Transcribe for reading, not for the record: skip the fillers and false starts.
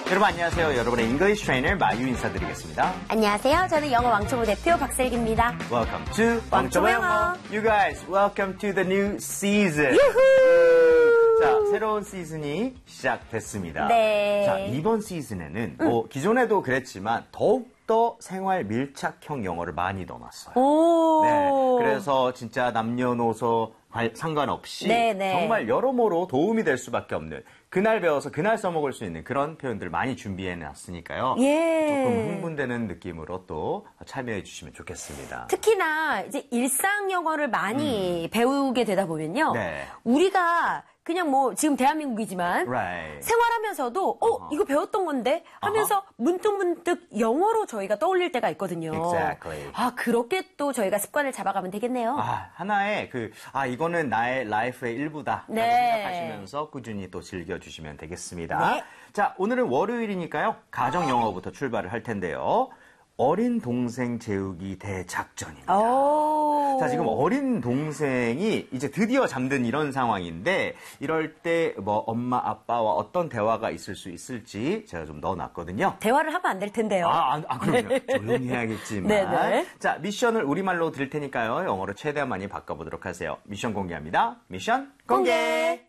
여러분 안녕하세요. 여러분의 잉글리시 트레이너 마유 인사드리겠습니다. 안녕하세요. 저는 영어 왕초보 대표 박슬기입니다. Welcome to 왕초보 영어. You guys, welcome to the new season. 유후! 자, 새로운 시즌이 시작됐습니다. 네. 자, 이번 시즌에는 기존에도 그랬지만 더욱더 생활 밀착형 영어를 많이 넣어놨어요. 오. 네, 그래서 진짜 남녀노소 상관없이 네네. 정말 여러모로 도움이 될 수밖에 없는 그날 배워서 그날 써먹을 수 있는 그런 표현들 많이 준비해놨으니까요. 예. 조금 흥분되는 느낌으로 또 참여해 주시면 좋겠습니다. 특히나 이제 일상 영어를 많이 배우게 되다 보면요. 네. 우리가 그냥 뭐 지금 대한민국이지만 Right. 생활하면서도 이거 배웠던 건데 하면서 문득문득 영어로 저희가 떠올릴 때가 있거든요. Exactly. 아, 그렇게 또 저희가 습관을 잡아가면 되겠네요. 하나의 이거는 나의 라이프의 일부다. 라고 네. 생각하시면서 꾸준히 또 즐겨주시면 되겠습니다. 네. 자, 오늘은 월요일이니까요. 가정 영어부터 출발을 할 텐데요. 어린 동생 재우기 대작전입니다. 오. 자, 지금 어린 동생이 이제 드디어 잠든 이런 상황인데 이럴 때 뭐 엄마, 아빠와 어떤 대화가 있을 수 있을지 제가 좀 넣어놨거든요. 대화를 하면 안 될 텐데요. 그럼요. 조용히 해야겠지만. 네네. 자, 미션을 우리말로 드릴 테니까요. 영어로 최대한 많이 바꿔보도록 하세요. 미션 공개합니다. 미션 공개!